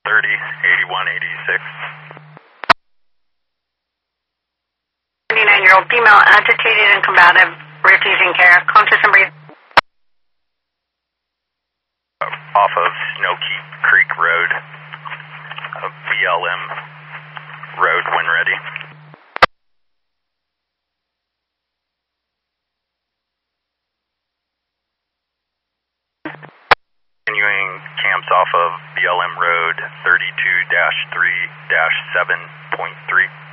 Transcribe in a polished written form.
30, 81, 86. 29-year-old female, agitated and combative, refusing care, conscious and breathing. Off of Snowkeep Creek Road, BLM Road when ready. Continuing camps off of BLM Road 32-3-7.3.